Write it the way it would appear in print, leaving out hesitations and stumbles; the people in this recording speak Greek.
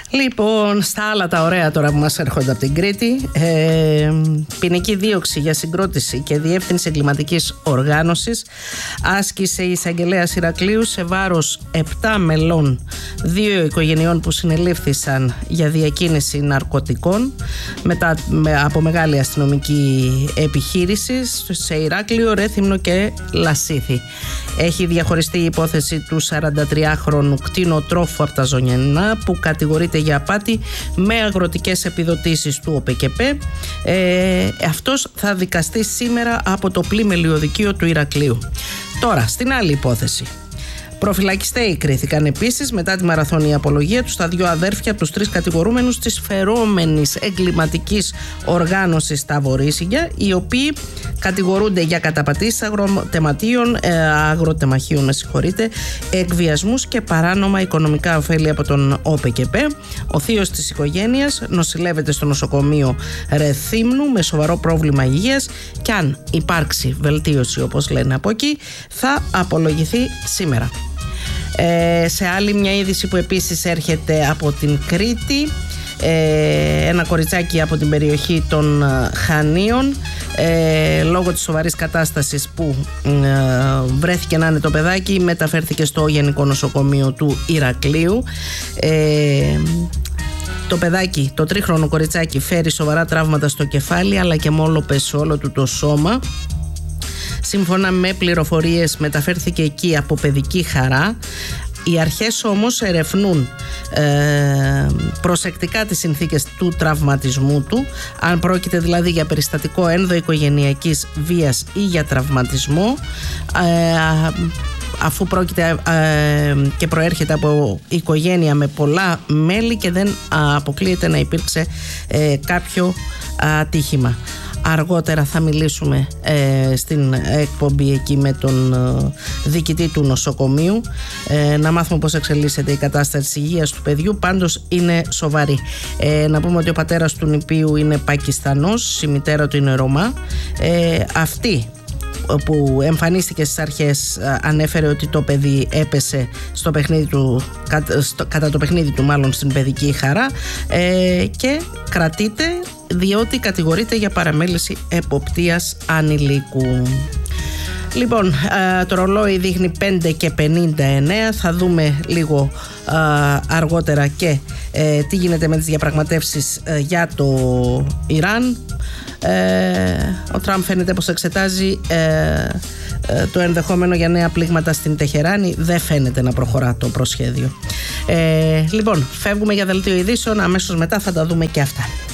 Λοιπόν, στα άλλα τα ωραία τώρα που μας έρχονται από την Κρήτη, ποινική δίωξη για συγκρότηση και διεύθυνση εγκληματικής οργάνωσης άσκησε η εισαγγελέας Ηρακλείου σε βάρος 7 μελών 2 οικογενειών που συνελήφθησαν για διακίνηση ναρκωτικών μετά από μεγάλη αστυνομική επιχείρηση σε Ηράκλειο, Ρέθυμνο και Λασίθι. Έχει διαχωριστεί η υπόθεση του 43χρονου κτηνοτρόφου από τα Ζωνιανά που κατηγορείται για απάτη με αγροτικές επιδοτήσεις του ΟΠΕΚΕΠΕ. Αυτός θα δικαστεί σήμερα από το πλημελιωδικείο του Ηρακλείου. Τώρα, στην άλλη υπόθεση. Προφυλακιστέοι κρίθηκαν επίσης μετά τη μαραθώνια απολογία τους στα 2 αδέρφια από τους 3 κατηγορούμενους της φερόμενης εγκληματικής οργάνωσης στα Βορήσιγια, οι οποίοι κατηγορούνται για καταπατήσεις αγροτεμαχίων, εκβιασμούς και παράνομα οικονομικά ωφέλη από τον ΟΠΕΚΕΠΕ. Ο θείος της οικογένειας νοσηλεύεται στο νοσοκομείο Ρεθύμνου με σοβαρό πρόβλημα υγείας και αν υπάρξει βελτίωση, όπως λένε από εκεί, θα απολογηθεί σήμερα. Σε άλλη μια είδηση που επίσης έρχεται από την Κρήτη, ένα κοριτσάκι από την περιοχή των Χανίων, λόγω της σοβαρής κατάστασης που βρέθηκε να είναι το παιδάκι, μεταφέρθηκε στο Γενικό Νοσοκομείο του Ηρακλείου. Το παιδάκι, το 3χρονο κοριτσάκι, φέρει σοβαρά τραύματα στο κεφάλι αλλά και μόλοπες σε όλο του το σώμα. Σύμφωνα με πληροφορίες μεταφέρθηκε εκεί από παιδική χαρά. Οι αρχές όμως ερευνούν προσεκτικά τις συνθήκες του τραυματισμού του, αν πρόκειται δηλαδή για περιστατικό ενδοοικογενειακής βίας ή για τραυματισμό, αφού πρόκειται και προέρχεται από οικογένεια με πολλά μέλη και δεν αποκλείεται να υπήρξε κάποιο ατύχημα. Αργότερα θα μιλήσουμε στην εκπομπή εκεί με τον διοικητή του νοσοκομείου να μάθουμε πώς εξελίσσεται η κατάσταση της υγείας του παιδιού. Πάντως είναι σοβαρή. Να πούμε ότι ο πατέρας του νηπίου είναι Πακιστανός, η μητέρα του είναι Ρωμά. Αυτή που εμφανίστηκε στις αρχές ανέφερε ότι το παιδί έπεσε στο παιχνίδι του, κατά το παιχνίδι του μάλλον στην παιδική χαρά, και κρατείται διότι κατηγορείται για παραμέληση εποπτείας ανηλίκου. Λοιπόν, το ρολόι δείχνει 5:59. Θα δούμε λίγο αργότερα και τι γίνεται με τις διαπραγματεύσεις για το Ιράν. Ο Τραμπ φαίνεται πως εξετάζει το ενδεχόμενο για νέα πλήγματα στην Τεχεράνη. Δεν φαίνεται να προχωρά το προσχέδιο. Λοιπόν, φεύγουμε για δελτίο ειδήσεων. Αμέσως μετά θα τα δούμε και αυτά.